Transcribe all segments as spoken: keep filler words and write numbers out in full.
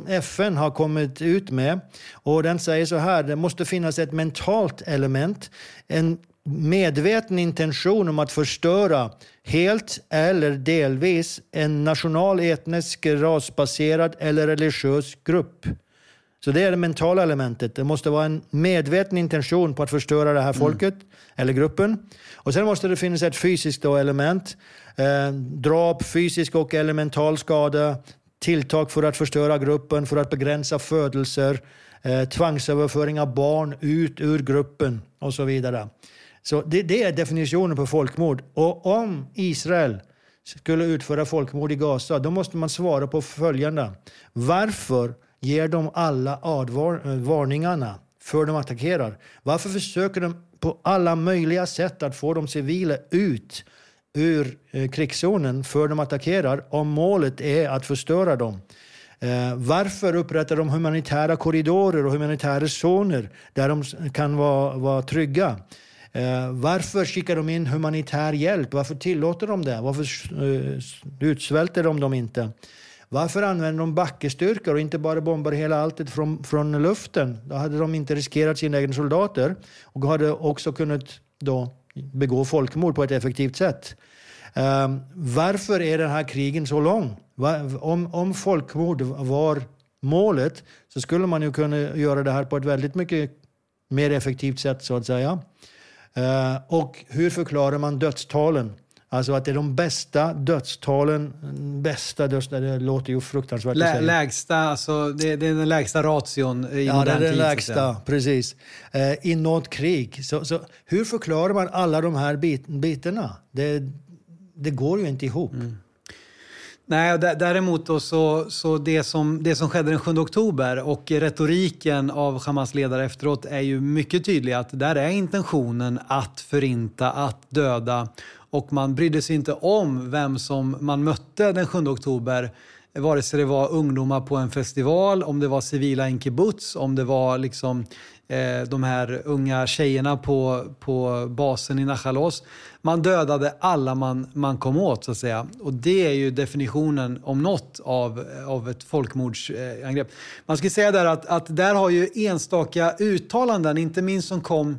F N har kommit ut med. Och den säger så här, det måste finnas ett mentalt element. En medveten intention om att förstöra helt eller delvis en national, etnisk, rasbaserad eller religiös grupp. Så det är det mentala elementet. Det måste vara en medveten intention på att förstöra det här folket mm. eller gruppen. Och sen måste det finnas ett fysiskt då element. Eh, drap, fysisk och elemental skada. Tilltag för att förstöra gruppen, för att begränsa födelser. Eh, tvangsöverföring av barn ut ur gruppen och så vidare. Så det, det är definitionen på folkmord. Och om Israel skulle utföra folkmord i Gaza, då måste man svara på följande. Varför ger de alla advarningarna för de attackerar? Varför försöker de på alla möjliga sätt att få de civila ut ur eh, krigszonen för de attackerar om målet är att förstöra dem? Eh, varför upprättar de humanitära korridorer och humanitära zoner där de kan vara, vara trygga? Eh, varför skickar de in humanitär hjälp? Varför tillåter de det? Varför eh, utsvälter de dem inte? Varför använder de backestyrkor och inte bara bombar hela alltet från, från luften? Då hade de inte riskerat sina egna soldater och hade också kunnat då begå folkmord på ett effektivt sätt. Um, varför är den här krigen så lång? Va- om, om folkmord var målet så skulle man ju kunna göra det här på ett väldigt mycket mer effektivt sätt så att säga. Uh, och hur förklarar man dödstalen? Alltså att det är de bästa dödstalen, bästa dödstalen, det låter ju fruktansvärt Lä, att säga. Lägsta, alltså det, det är den lägsta ration i ja, modern tid. Ja, det är den tid, lägsta, precis. Eh, I något krig. Så, så hur förklarar man alla de här bit, bitarna? Det, det går ju inte ihop. Mm. Nej, däremot då så, så det, som, det som skedde den sjunde oktober och retoriken av Hamas ledare efteråt är ju mycket tydlig att där är intentionen att förinta, att döda. Och man brydde sig inte om vem som man mötte den sjunde oktober. Vare sig det var ungdomar på en festival, om det var civila i en kibbutz, om det var liksom eh, de här unga tjejerna på, på basen i Nachalos. Man dödade alla man, man kom åt så att säga. Och det är ju definitionen om något av, av ett folkmordsangrepp. Man ska säga där att, att där har ju enstaka uttalanden, inte minst som kom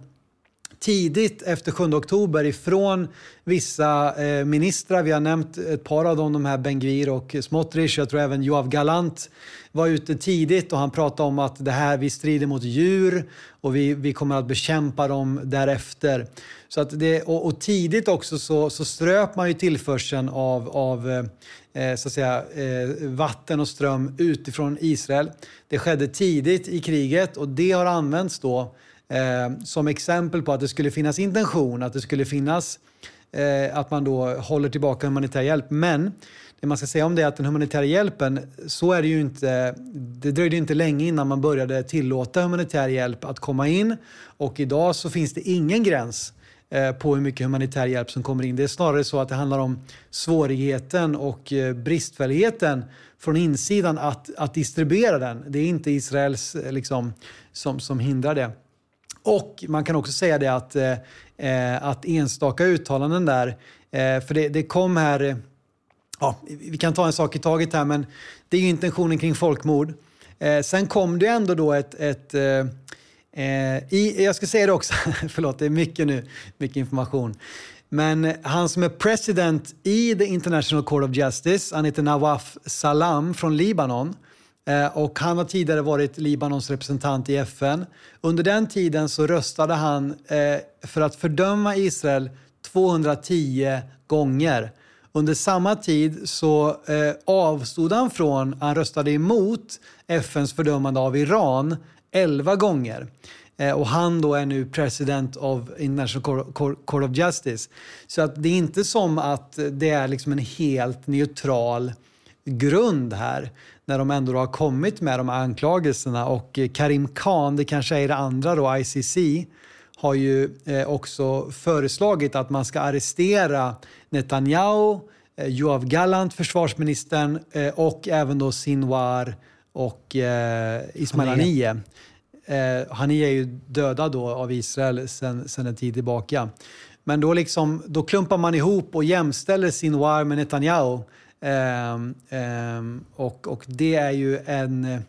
tidigt efter sjunde oktober ifrån vissa eh, ministrar. Vi har nämnt ett par av dem, de här Ben-Gvir och Smotrich. Jag tror även Yoav Gallant var ute tidigt och han pratade om att det här, vi strider mot djur och vi, vi kommer att bekämpa dem därefter. Så att det, och, och tidigt också så, så ströp man ju tillförseln av, av eh, så att säga, eh, vatten och ström utifrån Israel. Det skedde tidigt i kriget och det har använts då Eh, som exempel på att det skulle finnas intention, att det skulle finnas eh, att man då håller tillbaka humanitär hjälp. Men det man ska säga om det är att den humanitära hjälpen, så är det ju inte, det dröjde inte länge innan man började tillåta humanitär hjälp att komma in. Och idag så finns det ingen gräns eh, på hur mycket humanitär hjälp som kommer in. Det är snarare så att det handlar om svårigheten och eh, bristfälligheten från insidan att, att distribuera den. Det är inte Israels liksom, som, som hindrar det. Och man kan också säga det att, eh, att enstaka uttalanden där, eh, för det, det kom här, eh, ja, vi kan ta en sak i taget här, men det är ju intentionen kring folkmord. Eh, sen kom det ändå då ett, ett eh, i, jag ska säga det också, förlåt det är mycket nu, mycket information. Men han som är president i the International Court of Justice, han heter Nawaf Salam från Libanon. Och han har tidigare varit Libanons representant i F N. Under den tiden så röstade han för att fördöma Israel tvåhundratio gånger. Under samma tid så avstod han från, han röstade emot F N:s fördömande av Iran elva gånger. Och han då är nu president of International Court of Justice. Så att det är inte som att det är liksom en helt neutral grund här när de ändå har kommit med de här anklagelserna. Och Karim Khan, det kanske är det andra då, I C C, har ju också föreslagit att man ska arrestera Netanyahu, Yoav Gallant, försvarsministern, och även då Sinwar och Ismail Haniyeh. Haniyeh är ju dödad då av Israel sedan, sedan en tid tillbaka. Men då, liksom, då klumpar man ihop och jämställer Sinwar med Netanyahu. Um, um, och, och det är ju en,